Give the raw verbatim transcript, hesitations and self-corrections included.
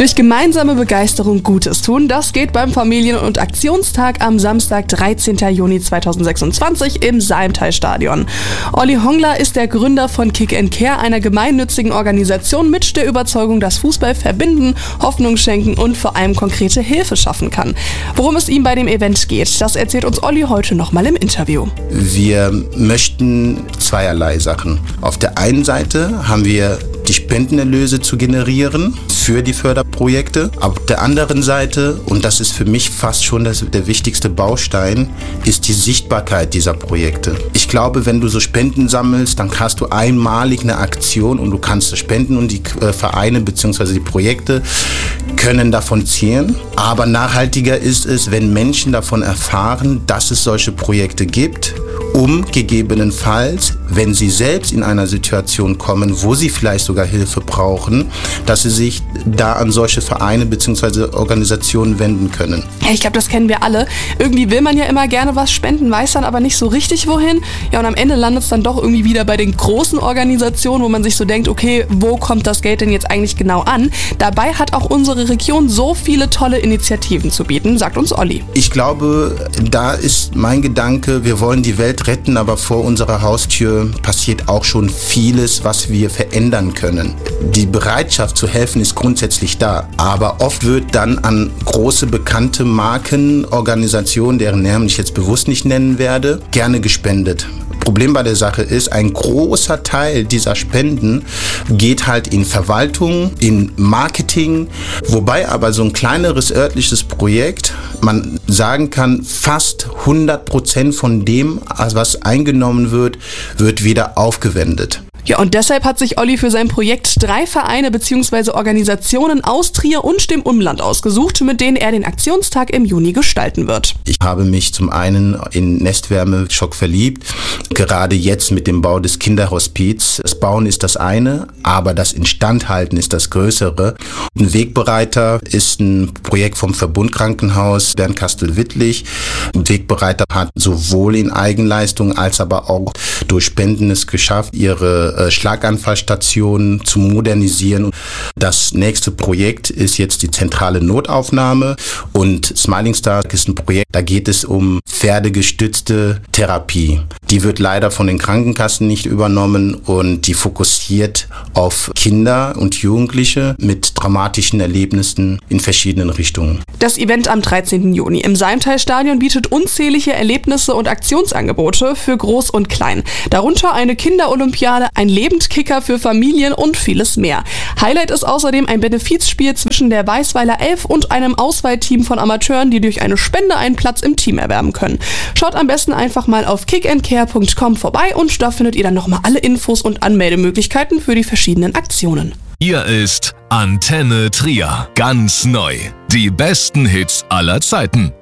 Durch gemeinsame Begeisterung Gutes tun, das geht beim Familien- und Aktionstag am Samstag, dreizehnten Juni zweitausendsechsundzwanzig im Salmtal-Stadion. Olli Hongler ist der Gründer von Kick and Care, einer gemeinnützigen Organisation mit der Überzeugung, dass Fußball verbinden, Hoffnung schenken und vor allem konkrete Hilfe schaffen kann. Worum es ihm bei dem Event geht, das erzählt uns Olli heute nochmal im Interview. Wir möchten zweierlei Sachen. Auf der einen Seite haben wir die Spendenerlöse zu generieren für die Förderprojekte. Auf der anderen Seite, und das ist für mich fast schon das, der wichtigste Baustein, ist die Sichtbarkeit dieser Projekte. Ich glaube, wenn du so Spenden sammelst, dann hast du einmalig eine Aktion und du kannst spenden und die äh, Vereine bzw. die Projekte können davon zehren. Aber nachhaltiger ist es, wenn Menschen davon erfahren, dass es solche Projekte gibt, um gegebenenfalls, wenn sie selbst in einer Situation kommen, wo sie vielleicht sogar Hilfe brauchen, dass sie sich da an solche Vereine bzw. Organisationen wenden können. Ja, ich glaube, das kennen wir alle. Irgendwie will man ja immer gerne was spenden, weiß dann aber nicht so richtig wohin. Ja, und am Ende landet es dann doch irgendwie wieder bei den großen Organisationen, wo man sich so denkt, okay, wo kommt das Geld denn jetzt eigentlich genau an? Dabei hat auch unsere Region so viele tolle Initiativen zu bieten, sagt uns Olli. Ich glaube, da ist mein Gedanke, wir wollen die Welt retten, aber vor unserer Haustür passiert auch schon vieles, was wir verändern können. Die Bereitschaft zu helfen ist grundsätzlich da, aber oft wird dann an große bekannte Marken, Organisationen, deren Namen ich jetzt bewusst nicht nennen werde, gerne gespendet. Problem bei der Sache ist, ein großer Teil dieser Spenden geht halt in Verwaltung, in Marketing, wobei aber so ein kleineres örtliches Projekt, man sagen kann, fast hundert Prozent von dem, was eingenommen wird, wird wieder aufgewendet. Ja, und deshalb hat sich Olli für sein Projekt drei Vereine bzw. Organisationen aus Trier und dem Umland ausgesucht, mit denen er den Aktionstag im Juni gestalten wird. Ich habe mich zum einen in Nestwärme Schock verliebt, gerade jetzt mit dem Bau des Kinderhospiz. Das Bauen ist das eine, aber das Instandhalten ist das Größere. Ein Wegbereiter ist ein Projekt vom Verbund Krankenhaus Bernkastel-Wittlich. Ein Wegbereiter hat sowohl in Eigenleistung als aber auch durch Spenden es geschafft, ihre Schlaganfallstationen zu modernisieren. Das nächste Projekt ist jetzt die zentrale Notaufnahme und Smiling Stars ist ein Projekt, da geht es um pferdegestützte Therapie. Die wird leider von den Krankenkassen nicht übernommen und die fokussiert auf Kinder und Jugendliche mit dramatischen Erlebnissen in verschiedenen Richtungen. Das Event am dreizehnten Juni im Salmtal-Stadion bietet unzählige Erlebnisse und Aktionsangebote für Groß und Klein. Darunter eine Kinderolympiade, ein Lebendkicker für Familien und vieles mehr. Highlight ist außerdem ein Benefizspiel zwischen der Weißweiler Elf und einem Auswahlteam von Amateuren, die durch eine Spende einen Platz im Team erwerben können. Schaut am besten einfach mal auf kick and care punkt com vorbei und da findet ihr dann nochmal alle Infos und Anmeldemöglichkeiten für die verschiedenen Aktionen. Hier ist Antenne Trier. Ganz neu. Die besten Hits aller Zeiten.